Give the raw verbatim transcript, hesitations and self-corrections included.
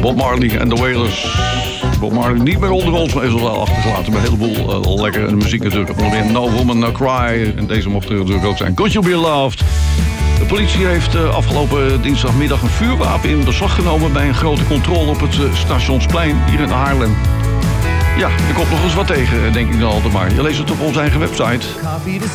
Bob Marley en de Wailers. Bob Marley niet meer onder ons, maar is al achtergelaten met een heleboel uh, lekkere muziek natuurlijk. Onder meer No Woman, No Cry. En deze mocht er natuurlijk ook zijn. Could You Be Loved? De politie heeft uh, afgelopen dinsdagmiddag een vuurwapen in beslag genomen bij een grote controle op het uh, Stationsplein hier in Haarlem. Ja, er komt nog eens wat tegen, denk ik dan altijd maar. Je leest het op onze eigen website.